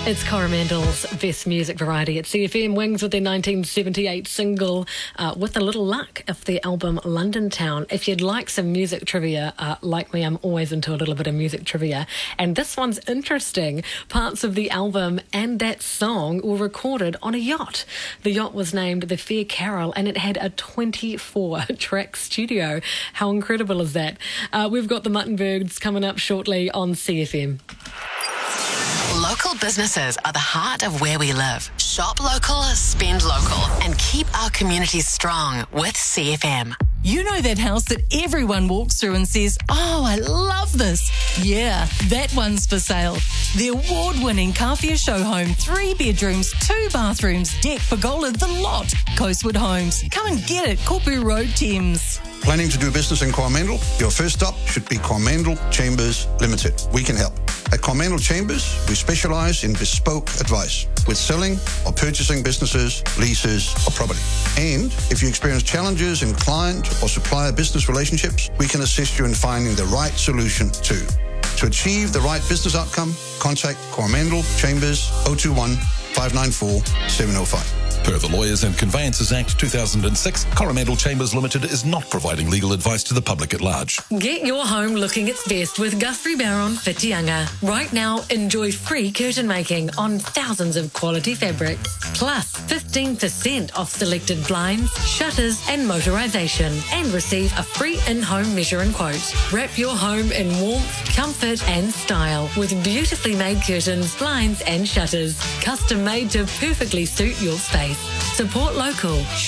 It's Coromandel's Best Music Variety at CFM. Wings with their 1978 single, With a Little Luck, of their album London Town. If you'd like some music trivia, like me, I'm always into a little bit of music trivia. And this one's interesting. Parts of the album and that song were recorded on a yacht. The yacht was named the Fair Carol, and it had a 24-track studio. How incredible is that? We've got the Muttonbergs coming up shortly on CFM. Local businesses are the heart of where we live. Shop local, spend local, and keep our communities strong with CFM. You know that house that everyone walks through and says, "Oh, I love this." Yeah, that one's for sale. The award-winning Kawhia Show Home, 3 bedrooms, 2 bathrooms, deck, pergola, the lot. Coastwood Homes. Come and get it. Kopu Road, Thames. Planning to do business in Coromandel? Your first stop should be Coromandel Chambers Limited. We can help. At Coromandel Chambers, we specialise in bespoke advice with selling or purchasing businesses, leases or property. And if you experience challenges in client or supplier business relationships, we can assist you in finding the right solution too. To achieve the right business outcome, contact Coromandel Chambers 021 594 705. Per the Lawyers and Conveyances Act 2006, Coromandel Chambers Limited is not providing legal advice to the public at large. Get your home looking its best with Guthrie Barron Whitianga. Right now, enjoy free curtain making on thousands of quality fabrics, plus 15% off selected blinds, shutters and motorisation, and receive a free in-home measure and quote. Wrap your home in warmth, comfort and style with beautifully made curtains, blinds and shutters, custom made to perfectly suit your space. Support local.